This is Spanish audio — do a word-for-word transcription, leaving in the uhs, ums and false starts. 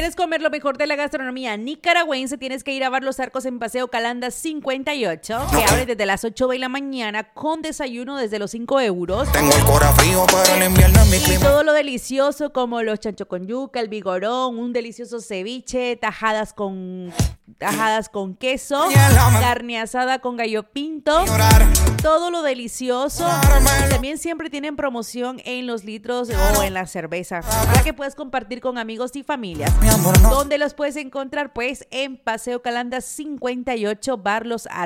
quieres comer lo mejor de la gastronomía nicaragüense, tienes que ir a Bar Los Arcos en Paseo Calanda cincuenta y ocho, que abre desde las ocho de la mañana con desayuno desde los cinco euros. Tengo el cora frío, pero el invierno es mi clima. Y todo lo delicioso como los chancho con yuca, el vigorón, un delicioso ceviche, tajadas con tajadas con queso, carne asada con gallo pinto, todo lo delicioso. Y también siempre tienen promoción en los litros o en la cerveza para que puedas compartir con amigos y familias. ¿Dónde los puedes encontrar? Pues en Paseo Calanda cincuenta y ocho, Bar Los Arcos.